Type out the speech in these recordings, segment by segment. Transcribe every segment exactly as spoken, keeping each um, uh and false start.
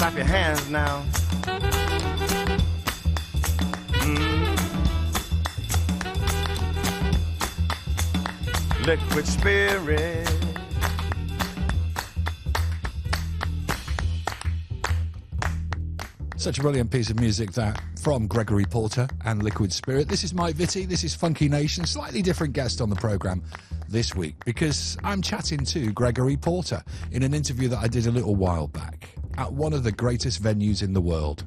Clap your hands now. Mm. Liquid Spirit. Such a brilliant piece of music that from Gregory Porter and Liquid Spirit. This is Mike Vitti, this is Funky Nation. Slightly different guest on the programme this week because I'm chatting to Gregory Porter in an interview that I did a little while back at one of the greatest venues in the world.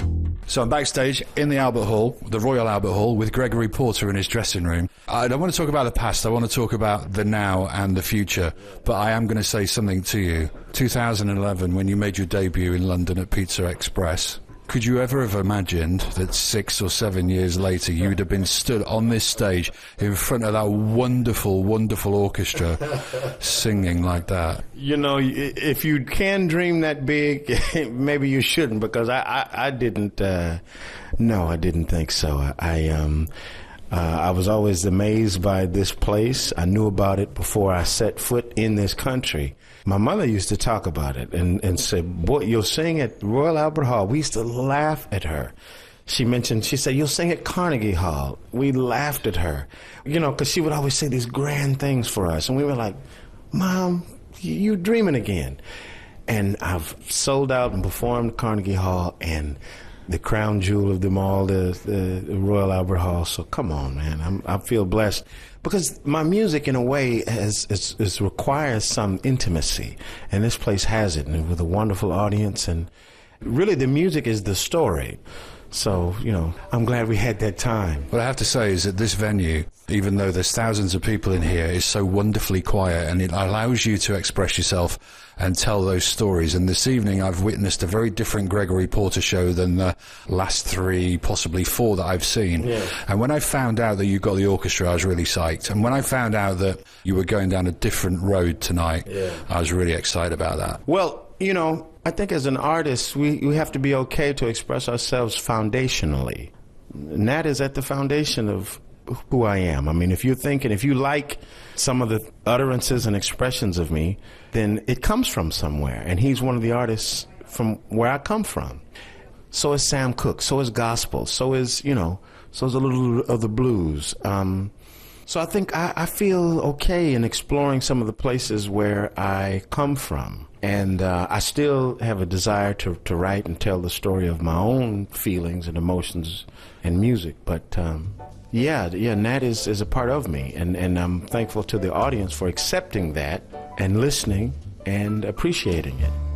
So I'm backstage in the Albert Hall, the Royal Albert Hall, with Gregory Porter in his dressing room. I don't want to talk about the past, I want to talk about the now and the future, but I am going to say something to you. two thousand eleven, when you made your debut in London at Pizza Express, could you ever have imagined that six or seven years later you would have been stood on this stage in front of that wonderful, wonderful orchestra singing like that? You know, if you can dream that big, maybe you shouldn't, because I, I, I didn't, uh, no, I didn't think so. I, um, uh, I was always amazed by this place. I knew about it before I set foot in this country. My mother used to talk about it and, and say, boy, you'll sing at Royal Albert Hall. We used to laugh at her. She mentioned, she said, you'll sing at Carnegie Hall. We laughed at her, you know, because she would always say these grand things for us. And we were like, Mom, you're dreaming again. And I've sold out and performed at Carnegie Hall, and the crown jewel of them all, the, the, the Royal Albert Hall. So come on, man, I'm, I feel blessed. Because my music, in a way, has is, is requires some intimacy, and this place has it, and with a wonderful audience, and really the music is the story. So, you know, I'm glad we had that time. What I have to say is that this venue, even though there's thousands of people in here, is so wonderfully quiet, and it allows you to express yourself and tell those stories. And this evening I've witnessed a very different Gregory Porter show than the last three, possibly four that I've seen. Yeah. And when I found out that you got the orchestra, I was really psyched. And when I found out that you were going down a different road tonight, yeah. I was really excited about that. Well, you know, I think as an artist, we, we have to be okay to express ourselves foundationally. And that is at the foundation of who I am. I mean, if you're thinking, if you like some of the utterances and expressions of me, then it comes from somewhere. And he's one of the artists from where I come from. So is Sam Cooke. So is gospel. So is, you know, so is a little of the blues. Um, so I think I, I feel okay in exploring some of the places where I come from. And uh, I still have a desire to, to write and tell the story of my own feelings and emotions and music. But um, yeah, yeah, and that is, is a part of me. And, and I'm thankful to the audience for accepting that and listening and appreciating it.